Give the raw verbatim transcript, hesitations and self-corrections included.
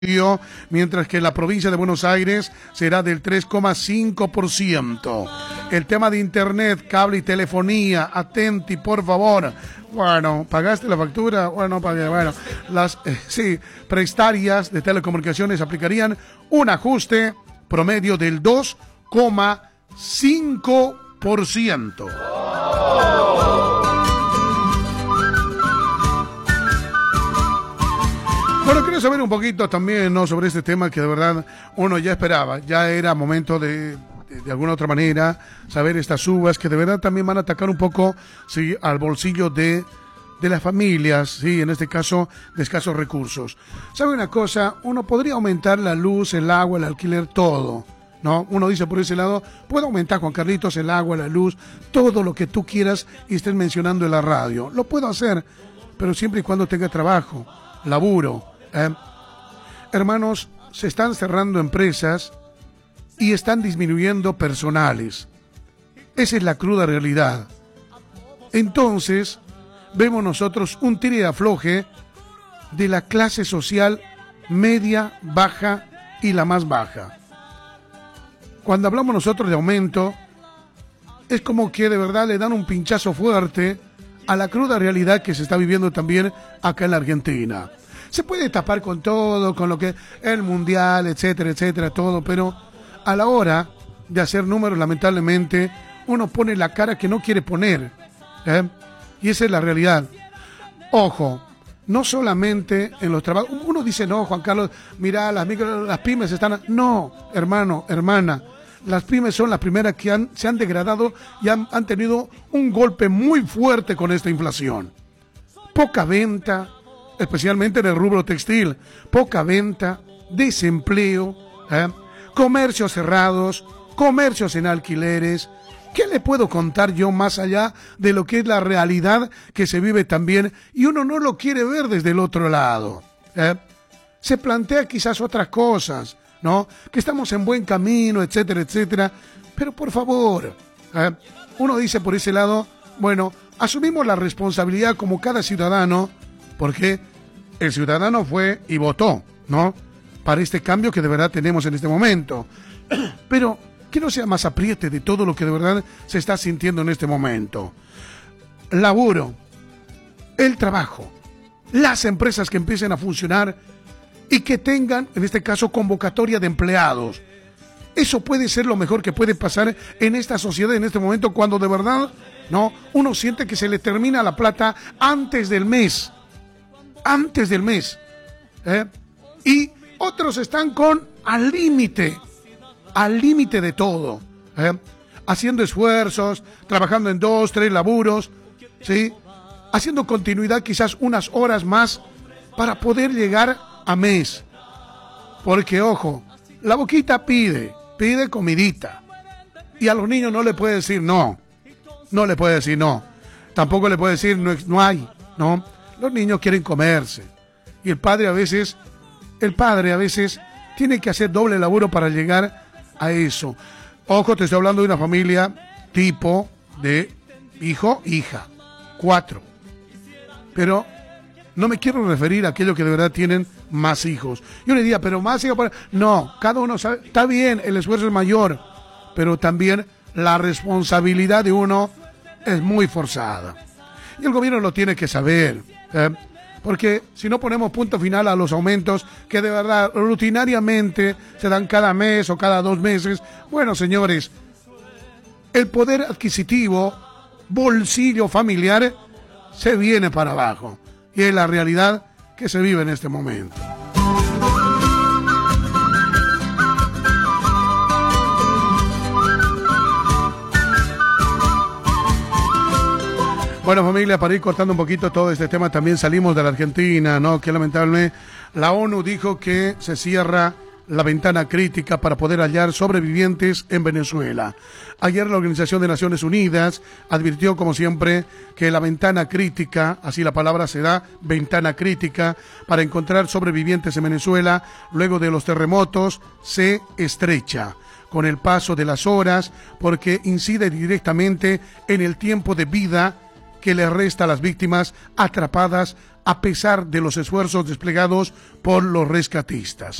mientras que en la provincia de Buenos Aires será del tres coma cinco por ciento. El tema de internet, cable y telefonía, atenti por favor. Bueno, ¿pagaste la factura? Bueno, no pagué. Bueno, las eh, sí, prestarias de telecomunicaciones aplicarían un ajuste promedio del dos coma cinco por ciento. Bueno, quiero saber un poquito también, ¿no?, sobre este tema que de verdad uno ya esperaba. Ya era momento de, de, de alguna otra manera, saber estas subas que de verdad también van a atacar un poco, sí, al bolsillo de, de las familias, sí, en este caso de escasos recursos. ¿Sabe una cosa? Uno podría aumentar la luz, el agua, el alquiler, todo, ¿no? Uno dice por ese lado, puedo aumentar, Juan Carlitos, el agua, la luz, todo lo que tú quieras y estés mencionando en la radio. Lo puedo hacer, pero siempre y cuando tenga trabajo, laburo. Eh, hermanos, se están cerrando empresas y están disminuyendo personales. Esa es la cruda realidad. Entonces, vemos nosotros un tire y afloje de la clase social media, baja y la más baja. Cuando hablamos nosotros de aumento, es como que de verdad le dan un pinchazo fuerte a la cruda realidad que se está viviendo también acá en la Argentina. Se puede tapar con todo, con lo que el mundial, etcétera, etcétera, todo, pero a la hora de hacer números, lamentablemente, uno pone la cara que no quiere poner, ¿eh? Y esa es la realidad. Ojo, no solamente en los trabajos, uno dice, no, Juan Carlos, mira, las micro, las pymes están... No, hermano, hermana, las pymes son las primeras que han, se han degradado y han, han tenido un golpe muy fuerte con esta inflación. Poca venta, especialmente en el rubro textil, poca venta, desempleo, ¿eh? Comercios cerrados, comercios en alquileres. ¿Qué le puedo contar yo más allá de lo que es la realidad que se vive también y uno no lo quiere ver desde el otro lado? ¿eh? Se plantea quizás otras cosas, ¿no? Que estamos en buen camino, etcétera, etcétera. Pero por favor, ¿eh? uno dice por ese lado, bueno, asumimos la responsabilidad como cada ciudadano, porque el ciudadano fue y votó, ¿no?, para este cambio que de verdad tenemos en este momento. Pero que no sea más apriete de todo lo que de verdad se está sintiendo en este momento. Laburo, el trabajo, las empresas que empiecen a funcionar y que tengan, en este caso, convocatoria de empleados. Eso puede ser lo mejor que puede pasar en esta sociedad en este momento, cuando de verdad, no, uno siente que se le termina la plata antes del mes. Antes del mes. ¿eh? Y otros están con al límite. Al límite de todo. ¿eh? Haciendo esfuerzos, trabajando en dos, tres laburos, ¿sí? Haciendo continuidad quizás unas horas más para poder llegar a mes. Porque, ojo, la boquita pide, pide comidita. Y a los niños no le puede decir no. No le puede decir no. Tampoco le puede decir no, no hay, ¿no? Los niños quieren comerse. Y el padre a veces, el padre a veces tiene que hacer doble laburo para llegar a eso. Ojo, te estoy hablando de una familia tipo de hijo, hija, cuatro. Pero no me quiero referir a aquellos que de verdad tienen más hijos. Yo le diría, pero más hijos, para... no, cada uno sabe, está bien, el esfuerzo es mayor, pero también la responsabilidad de uno es muy forzada. Y el gobierno lo tiene que saber, ¿eh? Porque si no ponemos punto final a los aumentos que de verdad rutinariamente se dan cada mes o cada dos meses, bueno, señores, el poder adquisitivo, bolsillo familiar, se viene para abajo. Y es la realidad que se vive en este momento. Bueno, familia, para ir cortando un poquito todo este tema, también salimos de la Argentina, ¿no? Que lamentablemente la ONU dijo que se cierra la ventana crítica para poder hallar sobrevivientes en Venezuela. Ayer la Organización de Naciones Unidas advirtió, como siempre, que la ventana crítica, así la palabra se da, ventana crítica, para encontrar sobrevivientes en Venezuela luego de los terremotos, se estrecha con el paso de las horas, porque incide directamente en el tiempo de vida que le resta a las víctimas atrapadas a pesar de los esfuerzos desplegados por los rescatistas.